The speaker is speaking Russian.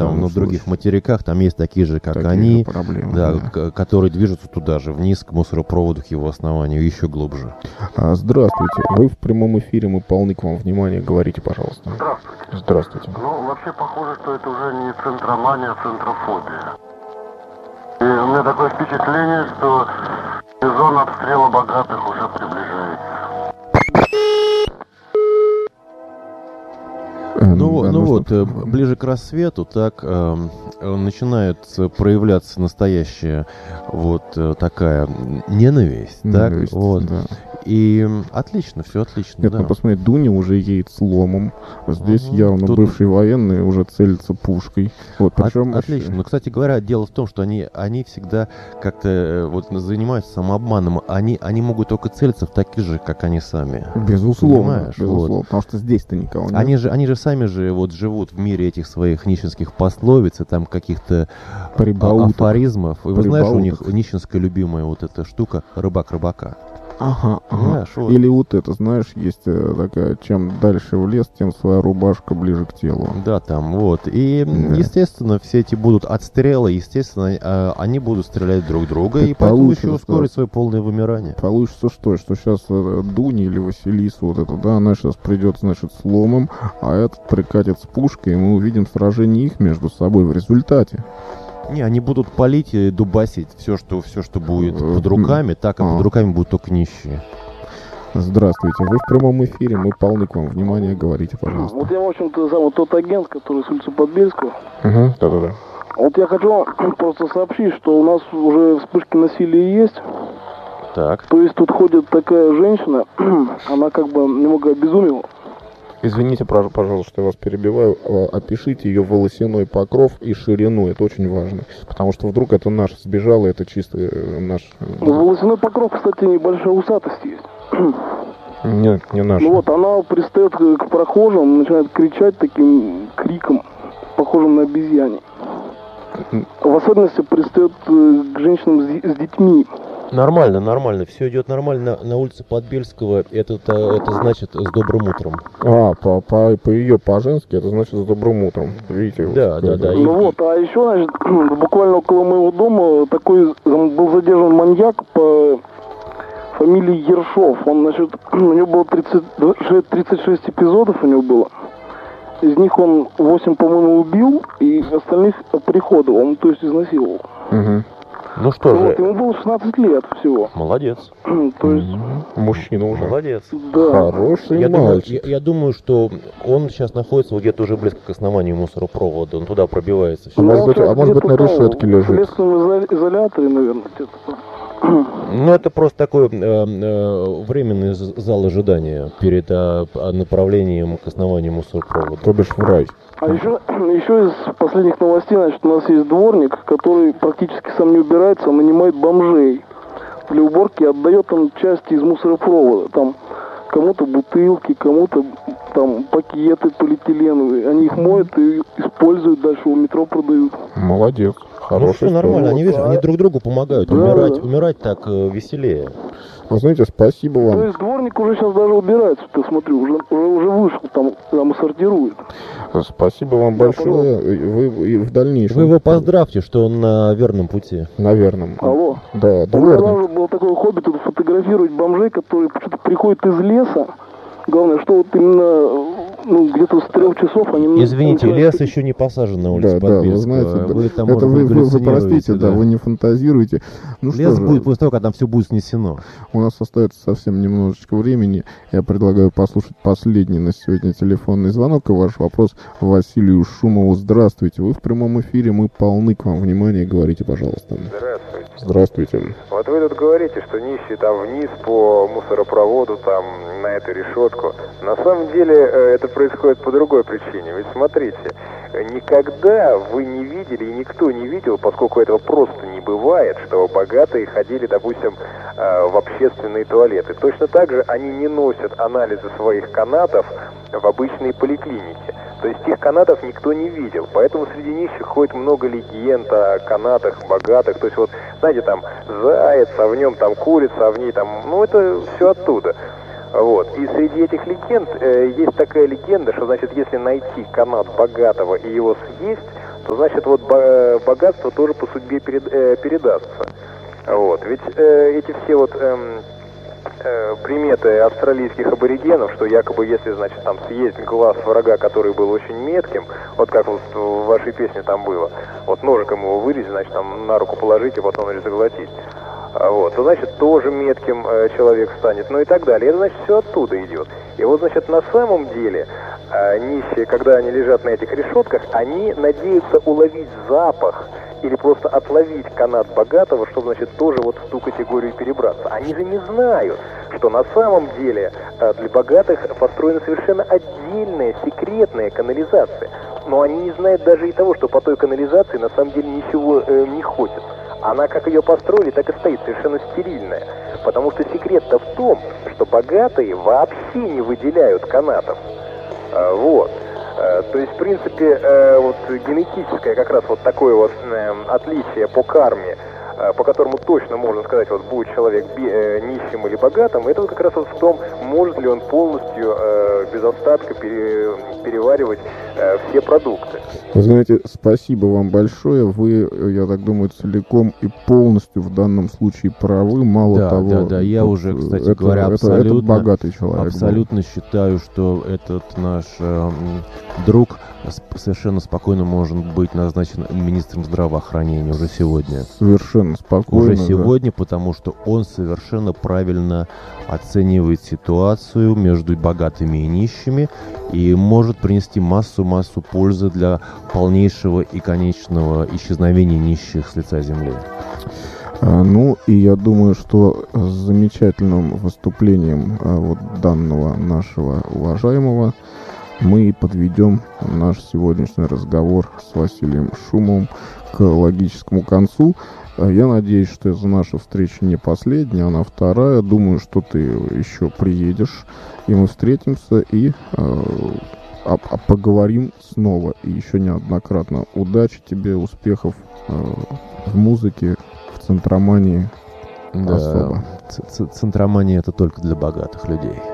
там на других материках, там есть такие же, как они, проблемы, да. Которые движутся туда же, вниз, к мусоропроводу, к его основанию, еще глубже. Здравствуйте, вы в прямом эфире, мы полны к вам внимания, говорите, пожалуйста. Здравствуйте. Здравствуйте. Ну, вообще похоже, что это уже не центромания, а центрофобия. И у меня такое впечатление, что сезон обстрела богатых уже приближается. Ближе к рассвету так начинает проявляться настоящая такая ненависть, так, вот. Да. И отлично, все отлично. Нет, да. Посмотри, Дуня уже едет с ломом. Здесь явно тут бывший военный уже целится пушкой. Вот, причем отлично. Но, кстати говоря, дело в том, что они всегда как-то занимаются самообманом. Они могут только целиться в таких же, как они сами. Безусловно. Потому что здесь-то никого нет. Они же сами живут в мире этих своих нищенских пословиц и там каких-то афоризмов. И вы знаешь, у них нищенская любимая эта штука рыбак рыбака. Ага. Или знаешь, есть такая, чем дальше в лес, тем своя рубашка ближе к телу. Да, там, И, естественно, все эти будут отстрелы, естественно, они будут стрелять друг друга, и поэтому еще ускорить свое полное вымирание. Получится что сейчас Дуня или Василиса она сейчас придет, с ломом, а этот прикатит с пушкой, и мы увидим сражение их между собой в результате. Не, они будут палить и дубасить все, что будет под руками, так как под руками будут только нищие. Здравствуйте, вы в прямом эфире, мы полны к вам внимания, говорите, пожалуйста. Вот я, в общем-то, тот агент, который с улицы Подбельского. Да. Вот я хочу просто сообщить, что у нас уже вспышки насилия есть. Так. То есть тут ходит такая женщина, она как бы немного обезумела. Извините, пожалуйста, что я вас перебиваю. Опишите ее волосяной покров и ширину. Это очень важно. Потому что вдруг это наш сбежал, и это чисто наш... Волосяной покров, кстати, небольшая усатость есть. Нет, не наш. Она пристает к прохожим, начинает кричать таким криком, похожим на обезьяне. В особенности пристает к женщинам с детьми. Нормально, все идет нормально на улице Подбельского, это значит с добрым утром. По ее по-женски это значит с добрым утром, видите? Да. А еще, буквально около моего дома был задержан маньяк по фамилии Ершов. Он, у него было 36 эпизодов у него было. Из них он 8, по-моему, убил, и остальных оприходовал, то есть изнасиловал. Угу. Ну что же. Ему было 16 лет всего. Молодец. То есть... Мужчина уже. Молодец. Да. Хороший мальчик. Я думаю, что он сейчас находится где-то уже близко к основанию муссоропровода. Он туда пробивается. Может быть, на решетке лежит. В следственном изоляторе, наверное, где-то. Это просто такой временный зал ожидания перед направлением к основанию муссоропровода. То бишь в рай. А еще из последних новостей, у нас есть дворник, который практически сам не убирается, он нанимает бомжей для уборки, отдает там части из мусоропровода. Там кому-то бутылки, кому-то там пакеты полиэтиленовые. Они их моют и используют, дальше у метро продают. Молодец. Хороший. Нормально, они друг другу помогают. Да. Умирать так веселее. Вы знаете, спасибо вам. То есть дворник уже сейчас даже убирается, ты смотри, уже вышел, там сортирует. Спасибо вам большое. Вы в дальнейшем. Вы его поздравьте, что он на верном пути. На верном. Алло. Да, У меня даже было такое хобби тут фотографировать бомжей, которые что-то приходят из леса. Главное, что именно где-то с 3 часов они... Извините, лес еще не посажен на улице Подбельского. Вы знаете, вы там, это вы простите, да, вы не фантазируете. Лес будет после того, когда там все будет снесено. У нас остается совсем немножечко времени. Я предлагаю послушать последний на сегодня телефонный звонок и ваш вопрос Василию Шумову. Здравствуйте, вы в прямом эфире, мы полны к вам внимания, говорите, пожалуйста. Здравствуйте. Вот вы тут говорите, что нищие там вниз по мусоропроводу, там на эту решетку. На самом деле это происходит по другой причине. Ведь смотрите, никогда вы не видели, и никто не видел, поскольку этого просто не бывает, что богатые ходили, допустим, в общественные туалеты. Точно так же они не носят анализы своих канатов в обычные поликлиники. То есть тех канатов никто не видел. Поэтому среди нищих ходит много легенд о канатах богатых. То есть вот, знаете, там заяц, а в нем там курица, а в ней там... это все оттуда. Вот. И среди этих легенд есть такая легенда, что, значит, если найти канат богатого и его съесть, то значит вот богатство тоже по судьбе передастся. Вот. Ведь эти все вот приметы австралийских аборигенов, что якобы если, значит, там съесть глаз врага, который был очень метким, вот как вот в вашей песне там было, вот ножиком его вырезать, значит, там на руку положить и потом заглотить, вот, то, значит, тоже метким человек станет, ну и так далее. Это, значит, все оттуда идет. И вот, значит, на самом деле нищие, когда они лежат на этих решетках, они надеются уловить запах или просто отловить канат богатого, чтобы, значит, тоже вот в ту категорию перебраться. Они же не знают, что на самом деле для богатых построена совершенно отдельная, секретная канализация. Но они не знают даже и того, что по той канализации на самом деле ничего не ходит. Она, как ее построили, так и стоит, совершенно стерильная. Потому что секрет-то в том, что богатые вообще не выделяют канатов. Вот. То есть, в принципе, вот генетическое как раз вот такое вот отличие по карме, по которому точно можно сказать, вот будет человек нищим или богатым, это вот как раз вот в том, может ли он полностью без остатка переваривать все продукты. Вы знаете, спасибо вам большое. Вы, я так думаю, целиком и полностью в данном случае правы. Мало того... Да, я уже, кстати говоря, это богатый человек. Абсолютно считаю, что этот наш друг совершенно спокойно может быть назначен министром здравоохранения уже сегодня. Совершенно спокойно. Уже сегодня, потому что он совершенно правильно оценивает ситуацию между богатыми и нищими и может принести массу пользы для полнейшего и конечного исчезновения нищих с лица земли. Ну, и я думаю, что с замечательным выступлением вот данного нашего уважаемого мы подведем наш сегодняшний разговор с Василием Шумовым к логическому концу. Я надеюсь, что эта наша встреча не последняя, она вторая. Думаю, что ты еще приедешь, и мы встретимся и поговорим снова. И еще неоднократно. Удачи тебе, успехов в музыке, в центромании. Да, центромания — это только для богатых людей.